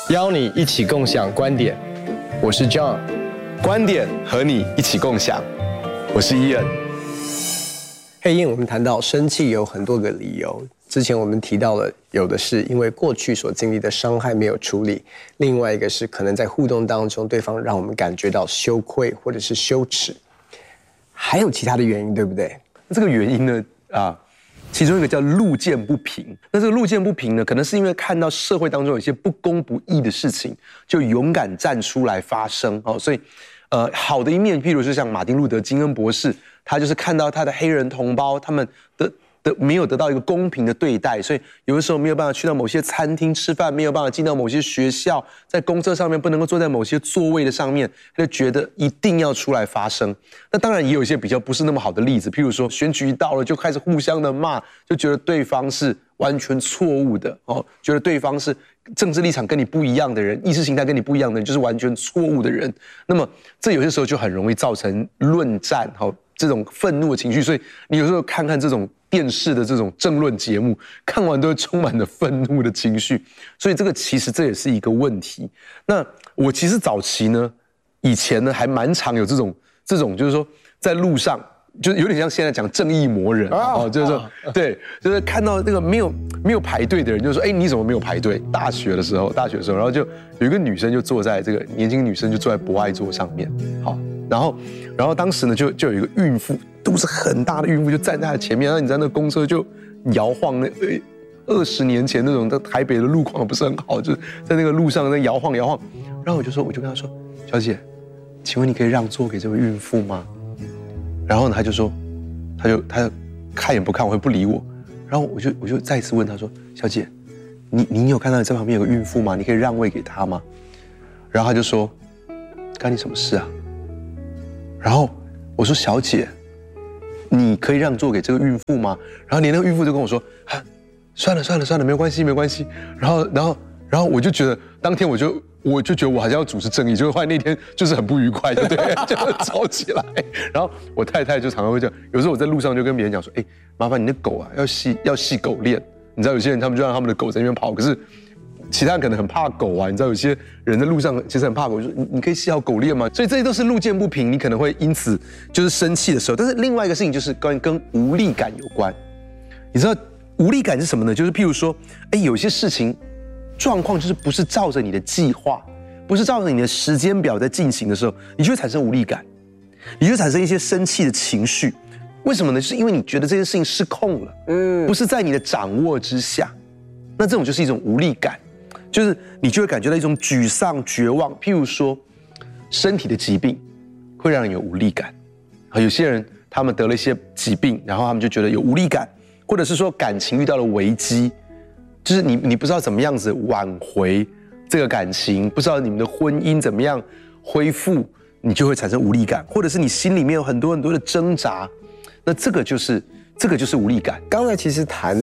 邀你一起共享观点，我是 John， 观点和你一起共享，我是Ian。 黑鹰，我们谈到生气有很多个理由，之前我们提到了，有的是因为过去所经历的伤害没有处理，另外一个是可能在互动当中，对方让我们感觉到羞愧或者是羞耻，还有其他的原因，对不对？ 这个原因呢，其中一个叫路见不平。那这个路见不平呢，可能是因为看到社会当中有一些不公不义的事情，就勇敢站出来发声哦。所以，好的一面，譬如说像马丁路德金恩博士，他就是看到他的黑人同胞他们没有得到一个公平的对待，所以有的时候没有办法去到某些餐厅吃饭，没有办法进到某些学校，在公车上面不能够坐在某些座位的上面，他就觉得一定要出来发声。那当然也有一些比较不是那么好的例子，譬如说选举一到了就开始互相的骂，就觉得对方是完全错误的哦，觉得对方是政治立场跟你不一样的人，意识形态跟你不一样的人，就是完全错误的人。那么这有些时候就很容易造成论战，这种愤怒的情绪，所以你有时候看看这种电视的这种政论节目，看完都会充满了愤怒的情绪，所以其实这也是一个问题。那我其实早期呢，以前呢还蛮常有这种就是说在路上，就是有点像现在讲正义魔人就是说对，就是看到那个没有排队的人，就说你怎么没有排队？大学的时候，然后就有一个女生就坐在这个年轻女生就坐在博爱座上面，好。然后当时呢，就有一个孕妇，肚子很大的孕妇就站在他的前面，然后你在那公车就摇晃，20年前那种在台北的路况不是很好，就是在那个路上在摇晃。然后我就跟他说：“小姐，请问你可以让座给这位孕妇吗？”然后呢，他就说，他就看也不看，我会不理我。然后我就再一次问他说：“小姐，你有看到你在旁边有个孕妇吗？你可以让位给她吗？”然后他就说：“干你什么事啊？”然后我说：“小姐，你可以让座给这个孕妇吗？”然后连那个孕妇就跟我说：“算了，没关系。”然后我就觉得当天我就觉得我好像要主持正义，结果后来那天就是很不愉快，对不对？就吵起来。然后我太太就常常会这样，有时候我在路上就跟别人讲说：“麻烦你的狗啊，要系狗链。”你知道有些人他们就让他们的狗在那边跑，可是其他人可能很怕狗啊，你知道有些人在路上其实很怕狗，就说你可以系好狗链吗？所以这些都是路见不平，你可能会因此就是生气的时候。但是另外一个事情就是跟无力感有关。你知道无力感是什么呢？就是譬如说，有些事情状况就是不是照着你的计划，不是照着你的时间表在进行的时候，你就会产生无力感，你就会产生一些生气的情绪。为什么呢？就是因为你觉得这件事情失控了，不是在你的掌握之下。那这种就是一种无力感。就是你就会感觉到一种沮丧、绝望。譬如说，身体的疾病会让人有无力感。有些人他们得了一些疾病，然后他们就觉得有无力感，或者是说感情遇到了危机，就是你不知道怎么样子挽回这个感情，不知道你们的婚姻怎么样恢复，你就会产生无力感，或者是你心里面有很多的挣扎，那这个就是无力感。 刚才其实谈